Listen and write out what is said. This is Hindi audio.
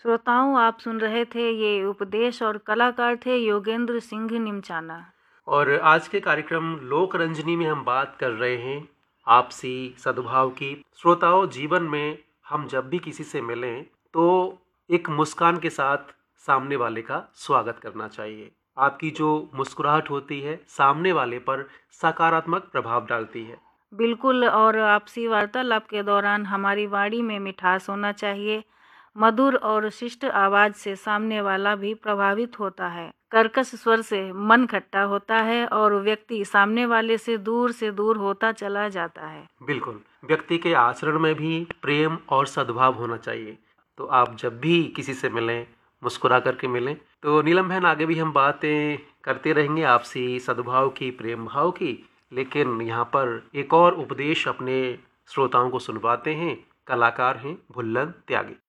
श्रोताओं, आप सुन रहे थे ये उपदेश और कलाकार थे योगेंद्र सिंह निमचाना। और आज के कार्यक्रम लोक रंजनी में हम बात कर रहे हैं आपसी सद्भाव की। श्रोताओं, जीवन में हम जब भी किसी से मिलें तो एक मुस्कान के साथ सामने वाले का स्वागत करना चाहिए। आपकी जो मुस्कुराहट होती है सामने वाले पर सकारात्मक प्रभाव डालती है। बिल्कुल, और आपसी वार्तालाप के दौरान हमारी वाणी में मिठास होना चाहिए। मधुर और शिष्ट आवाज से सामने वाला भी प्रभावित होता है। कर्कश स्वर से मन खट्टा होता है और व्यक्ति सामने वाले से दूर होता चला जाता है। बिल्कुल, व्यक्ति के आचरण में भी प्रेम और सद्भाव होना चाहिए। तो आप जब भी किसी से मिलें मुस्कुरा करके मिलें। तो नीलम बहन, आगे भी हम बातें करते रहेंगे आपसी सद्भाव की, प्रेम भाव की, लेकिन यहाँ पर एक और उपदेश अपने श्रोताओं को सुनवाते हैं। कलाकार हैं भुल्लन त्यागी।